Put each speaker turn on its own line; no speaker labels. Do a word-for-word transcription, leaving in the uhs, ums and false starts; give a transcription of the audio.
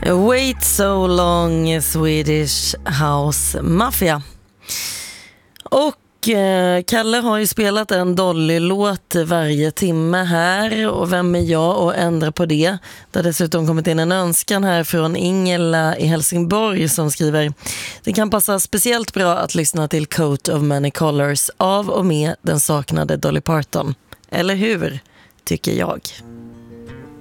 Wait so long, Swedish House Mafia. Och eh, Kalle har ju spelat en Dolly-låt varje timme här. Och vem är jag att ändra på det? Det har dessutom kommit in en önskan här från Ingela i Helsingborg som skriver: det kan passa speciellt bra att lyssna till Coat of Many Colors av och med den saknade Dolly Parton. Eller hur, tycker jag.